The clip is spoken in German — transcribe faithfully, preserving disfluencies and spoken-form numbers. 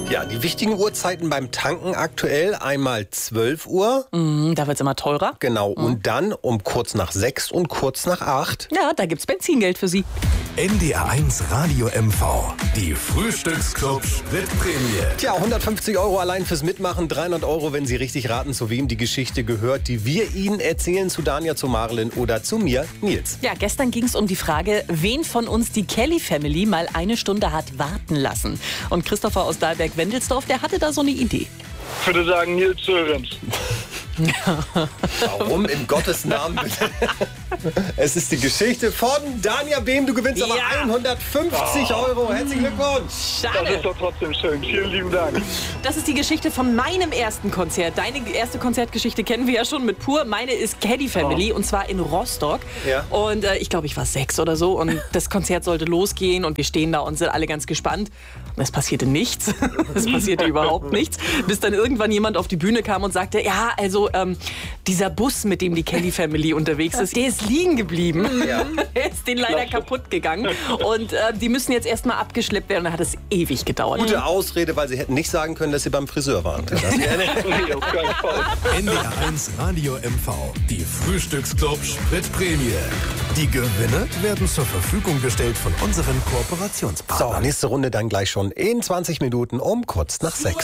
Ja, die wichtigen Uhrzeiten beim Tanken aktuell. Einmal zwölf Uhr. Mm, da wird's immer teurer. Genau. Mhm. Und dann um kurz nach sechs und kurz nach acht. Ja, da gibt's Benzingeld für Sie. N D R eins Radio M V. Die Frühstücksclub Spritprämie. Tja, hundertfünfzig Euro allein fürs Mitmachen, dreihundert Euro, wenn Sie richtig raten, zu wem die Geschichte gehört, die wir Ihnen erzählen, zu Dania, zu Marlin oder zu mir, Nils. Ja, gestern ging's um die Frage, wen von uns die Kelly Family mal eine Stunde hat warten lassen. Und Christopher aus Dahlberg-Wendelsdorf, der hatte da so eine Idee. Ich würde sagen Nils Sörensen. Warum in Gottes Namen bitte? Es ist die Geschichte von Dania Behm. Du gewinnst aber Ja. hundertfünfzig Euro. Herzlichen Glückwunsch. Das Schade. ist doch trotzdem schön. Vielen lieben Dank. Das ist die Geschichte von meinem ersten Konzert. Deine erste Konzertgeschichte kennen wir ja schon mit Pur. Meine ist Kelly Family und zwar in Rostock. Ja. Und äh, ich glaube, ich war sechs oder so und das Konzert sollte losgehen und wir stehen da und sind alle ganz gespannt. Und es passierte nichts. Es passierte überhaupt nichts. Bis dann irgendwann jemand auf die Bühne kam und sagte, ja, also ähm, dieser Bus, mit dem die Kelly Family unterwegs ist, der ist liegen geblieben. Ja. Der ist den leider kaputt gegangen. Und äh, die müssen jetzt erstmal abgeschleppt werden. Da hat es ewig gedauert. Gute Ausrede, weil Sie hätten nicht sagen können, dass Sie beim Friseur waren. Das wäre Nee, auf keinen Fall. N D R eins Radio M V. Die Frühstücksclub Spritprämie. Die Gewinne werden zur Verfügung gestellt von unseren So, Kooperationspartnern. nächste Runde dann gleich schon in zwanzig Minuten um kurz nach sechs.